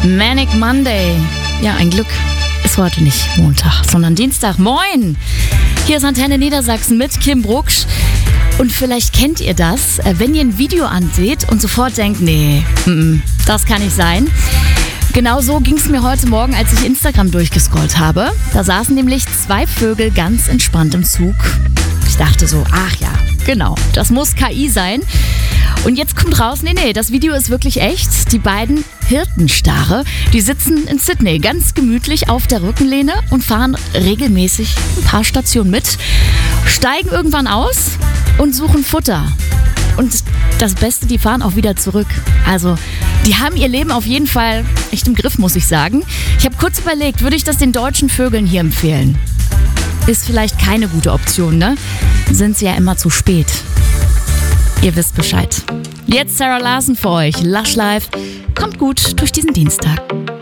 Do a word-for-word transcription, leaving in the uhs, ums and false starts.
Manic Monday. Ja, ein Glück ist heute nicht Montag, sondern Dienstag. Moin! Hier ist Antenne Niedersachsen mit Kim Brucksch. Und vielleicht kennt ihr das, wenn ihr ein Video anseht und sofort denkt, nee, das kann nicht sein. Genau so ging es mir heute Morgen, als ich Instagram durchgescrollt habe. Da saßen nämlich zwei Vögel ganz entspannt im Zug. Ich dachte so, ach ja, genau, das muss K I sein. Und jetzt kommt raus, nee, nee, das Video ist wirklich echt. Die beiden Hirtenstare, die sitzen in Sydney ganz gemütlich auf der Rückenlehne und fahren regelmäßig ein paar Stationen mit, steigen irgendwann aus und suchen Futter. Und das Beste, die fahren auch wieder zurück. Also, die haben ihr Leben auf jeden Fall echt im Griff, muss ich sagen. Ich habe kurz überlegt, würde ich das den deutschen Vögeln hier empfehlen? Ist vielleicht keine gute Option, ne? Sind sie ja immer zu spät. Ihr wisst Bescheid. Jetzt Sarah Larsen für euch. Lush Life. Kommt gut durch diesen Dienstag.